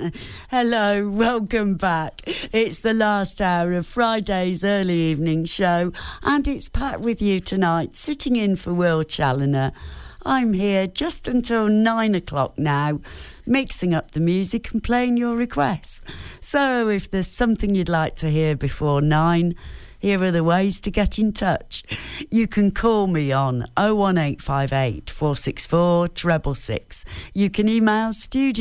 Hello, welcome back. It's the last hour of Friday's early evening show, and it's Pat with you tonight, sitting in for Will Challoner. I'm here just until 9 o'clock now, mixing up the music and playing your requests. So if there's something you'd like to hear before 9, here are the ways to get in touch. You can call me on 01858 464 666. You can email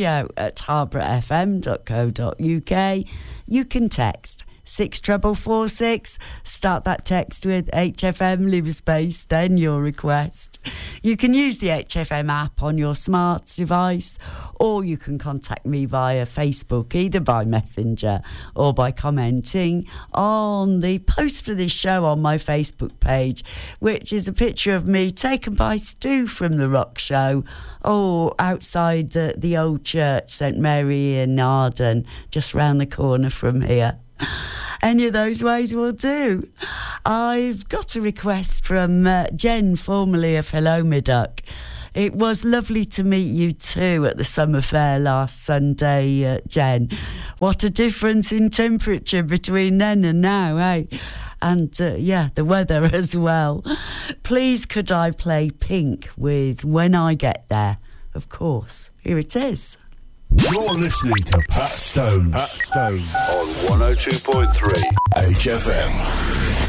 studio@harbourfm.co.uk. You can text 64446. Start that text with HFM, leave a space, then your request. You can use the HFM app on your smart device, or you can contact me via Facebook, either by Messenger or by commenting on the post for this show on my Facebook page, which is a picture of me taken by Stu from The Rock Show, outside the old church, St Mary in Arden, just round the corner from here. Any of those ways will do. I've got a request from Jen, formerly of Hello Me Duck. It was lovely to meet you too at the summer fair last Sunday, Jen. What a difference in temperature between then and now, eh? And the weather as well. Please could I play Pink with When I Get There? Of course, here it is. You're listening to Pat Stones. Pat Stones on 102.3 HFM.